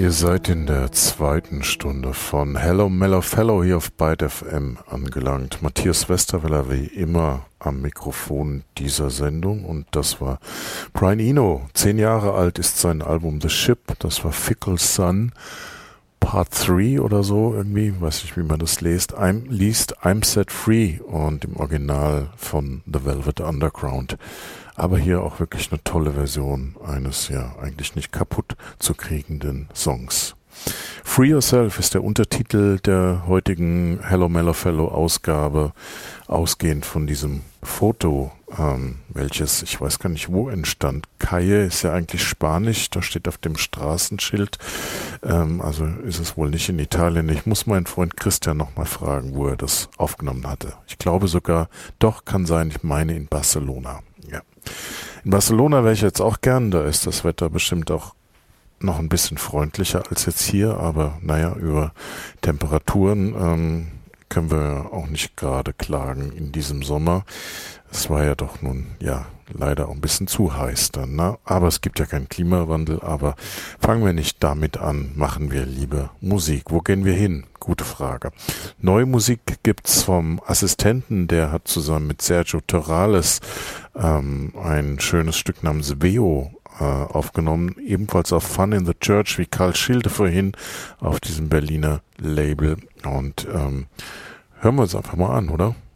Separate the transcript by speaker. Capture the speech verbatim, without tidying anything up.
Speaker 1: Ihr seid in der zweiten Stunde von Hello Mellow Fellow hier auf Byte F M angelangt. Matthias Westerweller wie immer am Mikrofon dieser Sendung und das war Brian Eno. Zehn Jahre alt ist sein Album The Ship, das war Fickle Sun Part drei oder so irgendwie, weiß nicht, wie man das liest. I'm, liest I'm Set Free und im Original von The Velvet Underground. Aber hier auch wirklich eine tolle Version eines ja eigentlich nicht kaputt zu kriegenden Songs. Free Yourself ist der Untertitel der heutigen Hello Mellow Fellow Ausgabe, ausgehend von diesem Foto, ähm, welches, ich weiß gar nicht wo entstand. Calle ist ja eigentlich Spanisch, da steht auf dem Straßenschild, ähm, also ist es wohl nicht in Italien. Ich muss meinen Freund Christian nochmal fragen, wo er das aufgenommen hatte. Ich glaube sogar, doch, kann sein, ich meine in Barcelona. Ja. In Barcelona wäre ich jetzt auch gern, da ist das Wetter bestimmt auch noch ein bisschen freundlicher als jetzt hier, aber naja, über Temperaturen ähm, können wir auch nicht gerade klagen in diesem Sommer. Es war ja doch nun, ja, leider auch ein bisschen zu heiß dann, ne? Aber es gibt ja keinen Klimawandel, aber fangen wir nicht damit an, machen wir lieber Musik. Wo gehen wir hin? Gute Frage. Neue Musik gibt's vom Assistenten, der hat zusammen mit Sergio Torrales ähm, ein schönes Stück namens Veo äh, aufgenommen, ebenfalls auf Fun in the Church, wie Karl Schilde vorhin, auf diesem Berliner Label. Und ähm, hören wir uns einfach mal an, oder?